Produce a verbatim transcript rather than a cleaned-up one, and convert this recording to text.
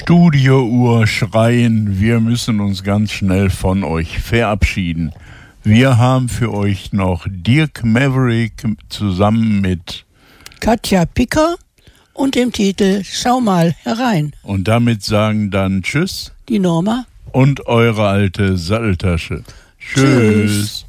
Studiouhr schreien, wir müssen uns ganz schnell von euch verabschieden. Wir haben für euch noch Dirk Maverick zusammen mit Katja Picker und dem Titel Schau mal herein. Und damit sagen dann Tschüss. Die Norma Und eure alte Satteltasche. Tschüss. Tschüss.